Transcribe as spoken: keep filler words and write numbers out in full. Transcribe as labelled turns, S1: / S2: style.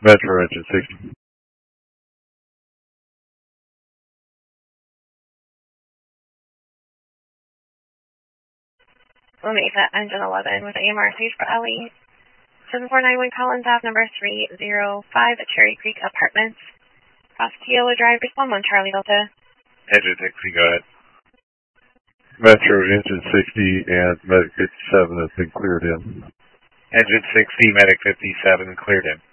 S1: Metro Engine sixty.
S2: Lamesa Engine eleven with A M R Sage for Ellie. seven four nine one Collins Ave, number three oh five at Cherry Creek Apartments. Osceola Drive, respond one Charlie Delta.
S3: Engine sixty, go ahead.
S1: Metro Engine sixty and Medic fifty-seven has been cleared in.
S3: Engine sixty, Medic fifty-seven, cleared in.